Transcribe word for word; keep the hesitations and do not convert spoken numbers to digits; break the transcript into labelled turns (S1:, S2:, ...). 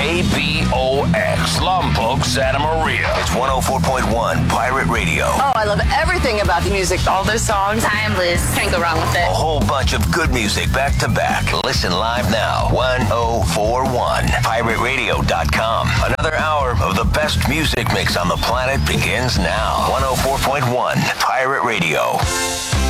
S1: K B O X, Lompoc, Santa Maria. It's one oh four point one Pirate Radio.
S2: Oh, I love everything about the music. All those songs.
S3: Timeless. Can't go wrong with it.
S1: A whole bunch of good music back to back. Listen live now. one oh four one pirate radio dot com. Another hour of the best music mix on the planet begins now. one oh four point one Pirate Radio.